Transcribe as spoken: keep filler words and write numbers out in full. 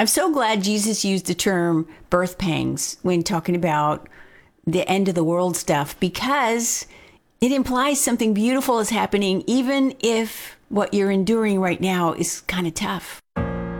I'm so glad Jesus used the term birth pangs when talking about the end of the world stuff, because it implies something beautiful is happening, even if what you're enduring right now is kind of tough.